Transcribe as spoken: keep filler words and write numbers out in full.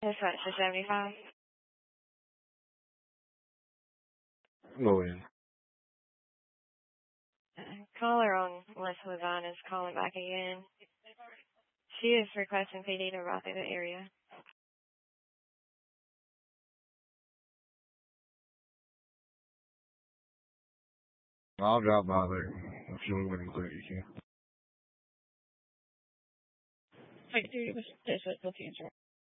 That's right, for seventy-five. Go in. Uh, caller on West Luzon is calling back again. She is requesting P D to ride through the area. I'll drop by there. If you want me to clear, you can. Wait, dude, what's this? What's the answer?